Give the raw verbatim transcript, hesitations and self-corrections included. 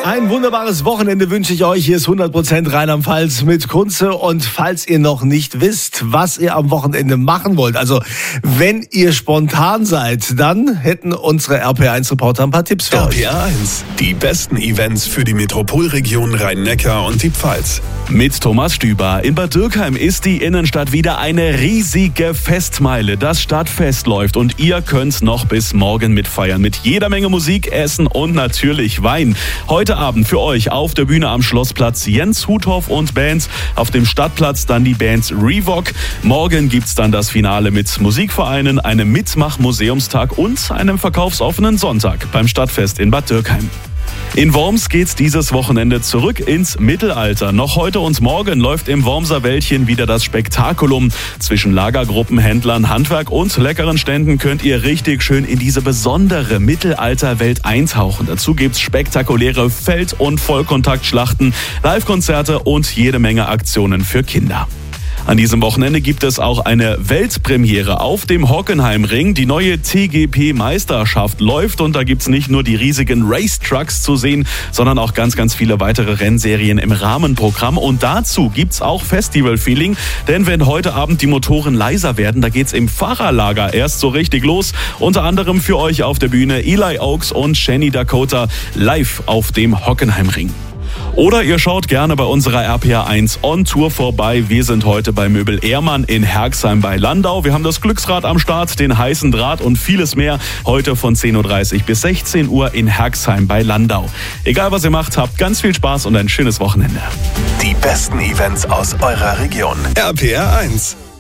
Ein wunderbares Wochenende wünsche ich euch. Hier ist hundert Prozent Rheinland-Pfalz mit Kunze. Und falls ihr noch nicht wisst, was ihr am Wochenende machen wollt, also wenn ihr spontan seid, dann hätten unsere R P eins Reporter ein paar Tipps für R euch. P eins, die besten Events für die Metropolregion Rhein-Neckar und die Pfalz. Mit Thomas Stüber. In Bad Dürkheim ist die Innenstadt wieder eine riesige Festmeile. Das Stadtfest läuft und ihr könnt noch bis morgen mitfeiern. Mit jeder Menge Musik, Essen und natürlich Wein. Heute Abend für euch auf der Bühne am Schlossplatz Jens Huthoff und Bands. Auf dem Stadtplatz dann die Bands Revok. Morgen gibt's dann das Finale mit Musikvereinen, einem Mitmach-Museumstag und einem verkaufsoffenen Sonntag beim Stadtfest in Bad Dürkheim. In Worms geht's dieses Wochenende zurück ins Mittelalter. Noch heute und morgen läuft im Wormser Wäldchen wieder das Spektakulum. Zwischen Lagergruppen, Händlern, Handwerk und leckeren Ständen könnt ihr richtig schön in diese besondere Mittelalterwelt eintauchen. Dazu gibt's spektakuläre Feld- und Vollkontaktschlachten, Live-Konzerte und jede Menge Aktionen für Kinder. An diesem Wochenende gibt es auch eine Weltpremiere auf dem Hockenheimring. Die neue T G P-Meisterschaft läuft und da gibt's nicht nur die riesigen Racetrucks zu sehen, sondern auch ganz, ganz viele weitere Rennserien im Rahmenprogramm. Und dazu gibt's auch Festival-Feeling, denn wenn heute Abend die Motoren leiser werden, da geht's im Fahrerlager erst so richtig los. Unter anderem für euch auf der Bühne Eli Oaks und Shanny Dakota live auf dem Hockenheimring. Oder ihr schaut gerne bei unserer R P eins On Tour vorbei. Wir sind heute bei Möbel Ehrmann in Herxheim bei Landau. Wir haben das Glücksrad am Start, den heißen Draht und vieles mehr. Heute von zehn Uhr dreißig bis sechzehn Uhr in Herxheim bei Landau. Egal was ihr macht, habt ganz viel Spaß und ein schönes Wochenende. Die besten Events aus eurer Region. R P eins.